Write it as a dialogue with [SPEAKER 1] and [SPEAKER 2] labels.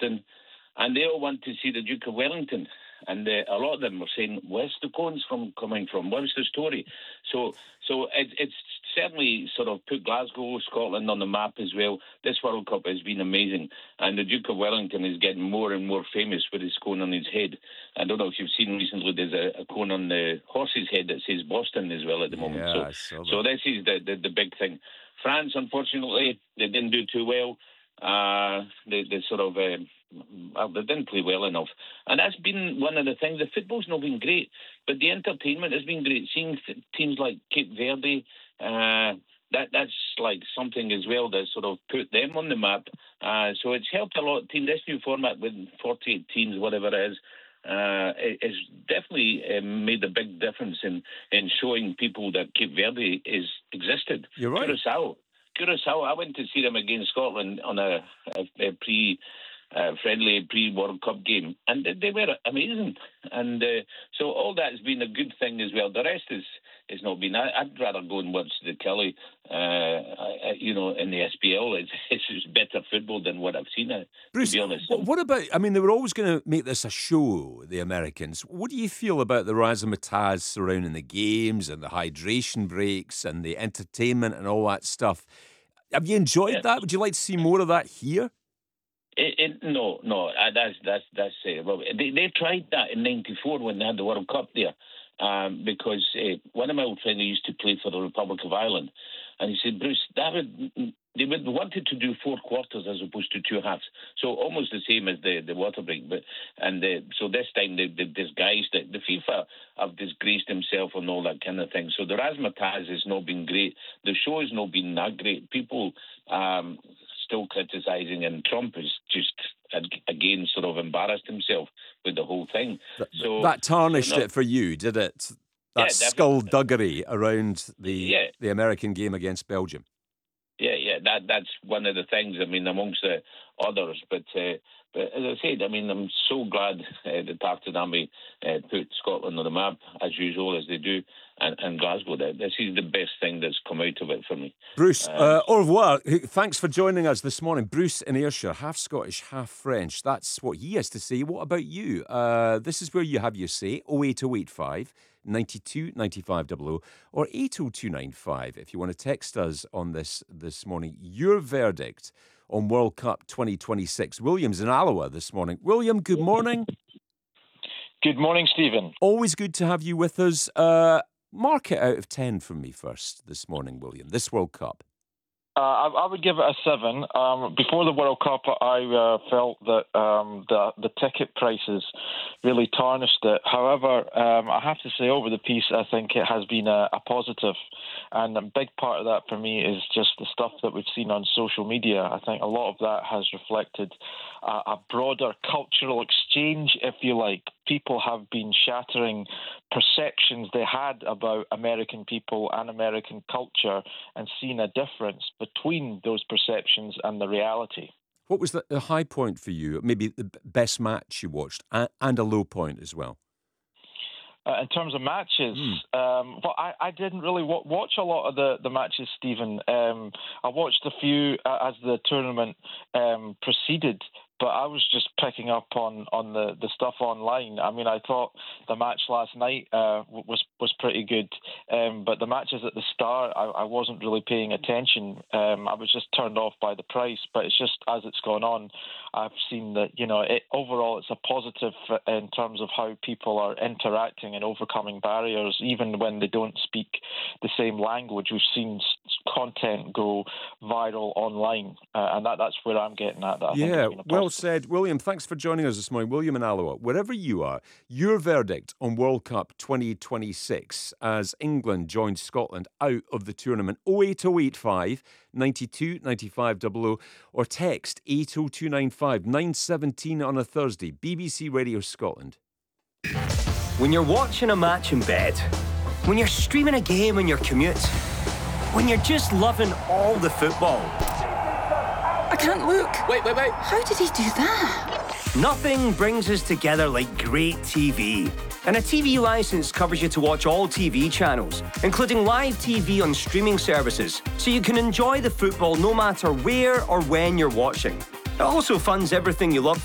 [SPEAKER 1] Boston, and they all want to see the Duke of Wellington. And a lot of them were saying, "Where's the cones coming from? What's the story?" So it's certainly sort of put Glasgow, Scotland on the map as well. This World Cup has been amazing, and the Duke of Wellington is getting more and more famous with his cone on his head. I don't know if you've seen recently. There's a cone on the horse's head that says Boston as well at the moment.
[SPEAKER 2] Yeah,
[SPEAKER 1] so this is the big thing. France, unfortunately, they didn't do too well. They sort of they didn't play well enough, and that's been one of the things. The football's not been great, but the entertainment has been great. Seeing teams like Cape Verde, that's like something as well that sort of put them on the map. So it's helped a lot. This new format with 48 teams, whatever it is, it's definitely made a big difference in showing people that Cape Verde existed.
[SPEAKER 2] You're right.
[SPEAKER 1] Curaçao, I went to see them against Scotland on a friendly pre-World Cup game, and they were amazing. And so all that has been a good thing as well. The rest is not been. I'd rather go and watch the Kelly, in the SPL. It's better football than what I've seen,
[SPEAKER 2] Bruce,
[SPEAKER 1] to be honest.
[SPEAKER 2] What about, I mean, they were always going to make this a show, the Americans. What do you feel about the razzmatazz surrounding the games and the hydration breaks and the entertainment and all that stuff? Have you enjoyed that? Would you like to see more of that here?
[SPEAKER 1] No. That's well, they tried that in '94 when they had the World Cup there, because one of my old friends used to play for the Republic of Ireland, and he said, Bruce, they would wanted to do 4 quarters as opposed to 2 halves, so almost the same as the water break. So this time they disguised it. The FIFA have disgraced himself and all that kind of thing. So the razzmatazz has not been great. The show has not been that great. People still criticising, and Trump is just again sort of embarrassed himself with the whole thing.
[SPEAKER 2] That tarnished it for you, did it? That skullduggery around the American game against Belgium.
[SPEAKER 1] Yeah, that's one of the things. I mean, amongst the others, but as I said, I mean, I'm so glad the Tartan Army put Scotland on the map as usual, as they do, and Glasgow. This is the best thing that's come out of it for me.
[SPEAKER 2] Bruce, au revoir. Thanks for joining us this morning. Bruce in Ayrshire, half Scottish, half French. That's what he has to say. What about you? This is where you have your say. 08085 92 95 00 or 80295 if you want to text us on this morning. Your verdict on World Cup 2026. William's in Alloa this morning. William, good morning.
[SPEAKER 3] Good morning, Stephen.
[SPEAKER 2] Always good to have you with us. Mark it out of 10 from me first this morning, William, this World Cup.
[SPEAKER 3] I would give it a 7. Before the World Cup, I felt that the ticket prices really tarnished it. However, I have to say, over the piece, I think it has been a positive. And a big part of that for me is just the stuff that we've seen on social media. I think a lot of that has reflected a broader cultural exchange, if you like. People have been shattering perceptions they had about American people and American culture and seen a difference between those perceptions and the reality.
[SPEAKER 2] What was the high point for you? Maybe the best match you watched and a low point as well?
[SPEAKER 3] In terms of matches, I didn't really watch a lot of the matches, Stephen. I watched a few as the tournament proceeded, but I was just picking up on the stuff online. I mean, I thought the match last night was pretty good, but the matches at the start, I wasn't really paying attention. I was just turned off by the price, but it's just as it's gone on, I've seen that, overall it's a positive in terms of how people are interacting and overcoming barriers, even when they don't speak the same language. We've seen content go viral online, and that's where I'm getting at.
[SPEAKER 2] Well said. William, thanks for joining us this morning. William in Alloa, wherever you are, your verdict on World Cup 2026 as England joins Scotland out of the tournament. 08085 92 95 00 or text 80295 917 on a Thursday. BBC Radio Scotland.
[SPEAKER 4] When you're watching a match in bed, when you're streaming a game on your commute, when you're just loving all the football.
[SPEAKER 5] I can't look.
[SPEAKER 4] Wait.
[SPEAKER 5] How did he do that?
[SPEAKER 4] Nothing brings us together like great TV. And a TV licence covers you to watch all TV channels, including live TV on streaming services, so you can enjoy the football no matter where or when you're watching. It also funds everything you love